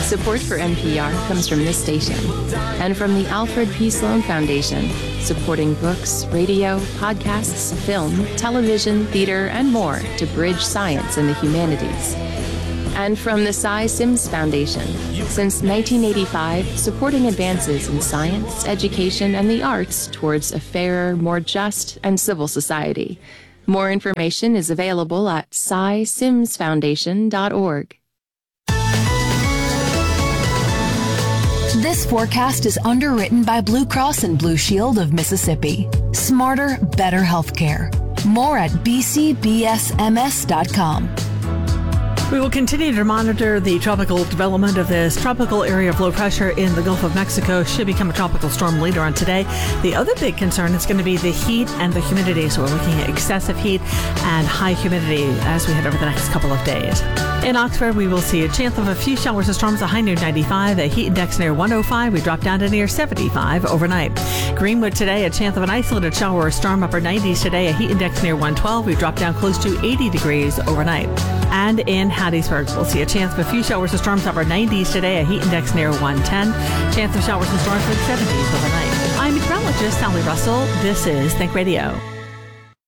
Support for NPR comes from this station and from the Alfred P. Sloan Foundation, supporting books, radio, podcasts, film, television, theater, and more to bridge science and the humanities. And from the Cy Sims Foundation, since 1985, supporting advances in science, education, and the arts towards a fairer, more just, and civil society. More information is available at cysimsfoundation.org. This forecast is underwritten by Blue Cross and Blue Shield of Mississippi. Smarter, better healthcare. More at bcbsms.com. We will continue to monitor the tropical development of this tropical area of low pressure in the Gulf of Mexico. Should become a tropical storm later on today. The other big concern is going to be the heat and the humidity. So we're looking at excessive heat and high humidity as we head over the next couple of days. In Oxford, we will see a chance of a few showers and storms, a high near 95, a heat index near 105. We drop down to near 75 overnight. Greenwood today, a chance of an isolated shower or storm, upper 90s today, a heat index near 112. We drop down close to 80 degrees overnight. And in Hattiesburg, we'll see a chance of a few showers and storms, upper 90s today, a heat index near 110. Chance of showers and storms, mid 70s overnight. I'm meteorologist Sally Russell. This is Think Radio.